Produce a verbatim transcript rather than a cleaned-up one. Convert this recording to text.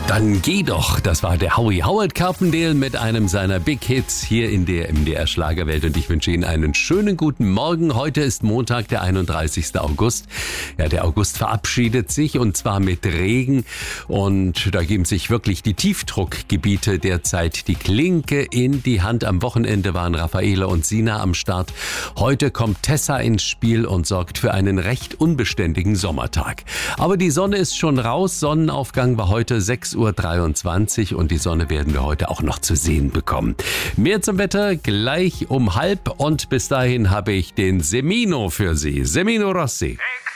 Dann geh doch. Das war der Howie Howard Carpendale mit einem seiner Big Hits hier in der M D R Schlagerwelt. Und ich wünsche Ihnen einen schönen guten Morgen. Heute ist Montag, der einunddreißigste August. Ja, der August verabschiedet sich und zwar mit Regen. Und da geben sich wirklich die Tiefdruckgebiete derzeit die Klinke in die Hand. Am Wochenende waren Raffaele und Sina am Start. Heute kommt Tessa ins Spiel und sorgt für einen recht unbeständigen Sommertag. Aber die Sonne ist schon raus. Sonnenaufgang war heute sechs Uhr dreiundzwanzig und die Sonne werden wir heute auch noch zu sehen bekommen. Mehr zum Wetter gleich um halb und bis dahin habe ich den Semino für Sie. Semino Rossi. Hey,